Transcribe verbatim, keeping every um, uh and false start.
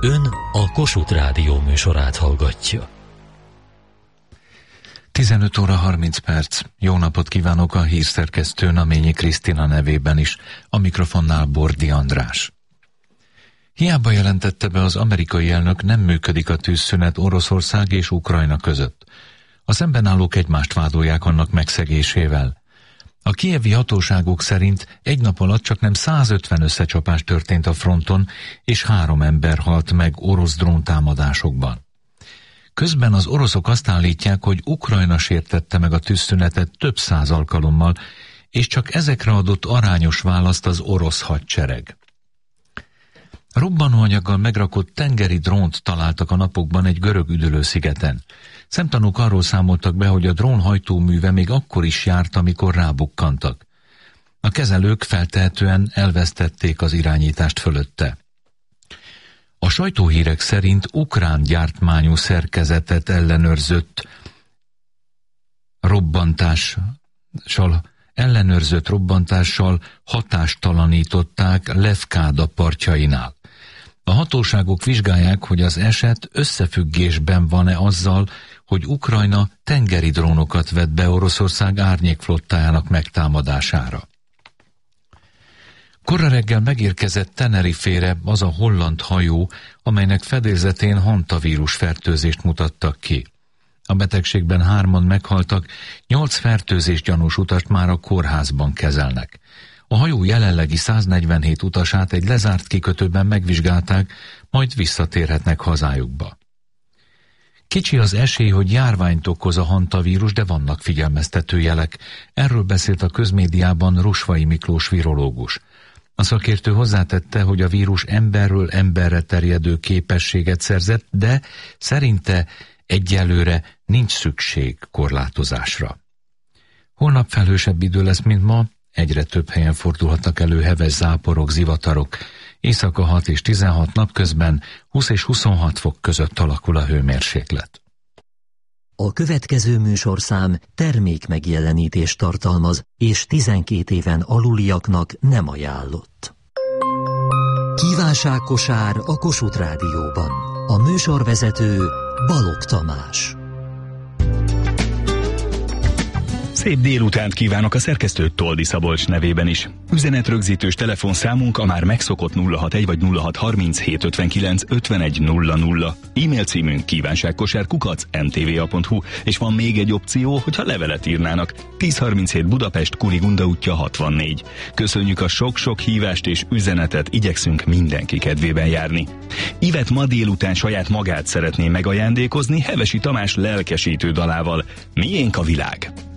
Ön a Kossuth Rádió műsorát hallgatja. tizenöt óra harminc perc. Jó napot kívánok a hírszerkesztő Naményi Krisztina nevében is. A mikrofonnál Bordi András. Hiába jelentette be az amerikai elnök, nem működik a tűzszünet Oroszország és Ukrajna között. A szemben állók egymást vádolják annak megszegésével. A kijevi hatóságok szerint egy nap alatt csaknem százötven összecsapás történt a fronton, és három ember halt meg orosz dróntámadásokban. Közben az oroszok azt állítják, hogy Ukrajna sértette meg a tűzszünetet több száz alkalommal, és csak ezekre adott arányos választ az orosz hadsereg. Robbanóanyaggal megrakott tengeri drónt találtak a napokban egy görög üdülőszigeten. Szemtanúk arról számoltak be, hogy a drón hajtóműve még akkor is járt, amikor rábukkantak. A kezelők feltehetően elvesztették az irányítást fölötte. A sajtóhírek szerint ukrán gyártmányú szerkezetet ellenőrzött robbantással, ellenőrzött robbantással hatástalanították Lefkáda partjainál. A hatóságok vizsgálják, hogy az eset összefüggésben van-e azzal, hogy Ukrajna tengeri drónokat vett be Oroszország árnyékflottájának megtámadására. Korra reggel megérkezett Tenerifére az a holland hajó, amelynek fedélzetén hantavírus fertőzést mutattak ki. A betegségben hárman meghaltak, nyolc fertőzés gyanús utast már a kórházban kezelnek. A hajó jelenlegi száznegyvenhét utasát egy lezárt kikötőben megvizsgálták, majd visszatérhetnek hazájukba. Kicsi az esély, hogy járványt okoz a hantavírus, de vannak figyelmeztető jelek. Erről beszélt a közmédiában Rusvai Miklós virológus. A szakértő hozzátette, hogy a vírus emberről emberre terjedő képességet szerzett, de szerinte egyelőre nincs szükség korlátozásra. Holnap felhősebb idő lesz, mint ma, egyre több helyen fordulhatnak elő heves záporok, zivatarok. Éjszaka hat és tizenhat, napközben húsz és huszonhat fok között alakul a hőmérséklet. A következő műsorszám termékmegjelenítést tartalmaz, és tizenkét éven aluliaknak nem ajánlott. Kívánságkosár a Kossuth Rádióban. A műsorvezető Balogh Tamás. Szép délutánt kívánok a szerkesztő Toldi Szabolcs nevében is. Üzenetrögzítős telefonszámunk a már megszokott nulla hatvanegy vagy nulla hatszázharminchét ötvenkilenc ötvenegy nulla nulla. E-mail címünk kívánságkosár kukac em té vé á pont hú, és van még egy opció, hogyha levelet írnának. tíz harminchét Budapest, Kunigunda útja hatvannégy. Köszönjük a sok-sok hívást és üzenetet, igyekszünk mindenki kedvében járni. Ivet ma délután saját magát szeretné megajándékozni Hevesi Tamás lelkesítő dalával. Miénk a világ?